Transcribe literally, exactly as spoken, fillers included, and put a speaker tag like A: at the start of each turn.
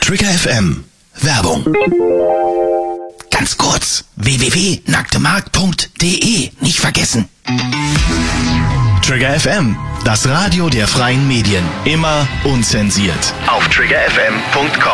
A: Trigger F M. Werbung. Ganz kurz. w w w punkt nacktemarkt punkt de. Nicht vergessen. Trigger F M. Das Radio der freien Medien. Immer unzensiert. Auf trigger f m punkt com.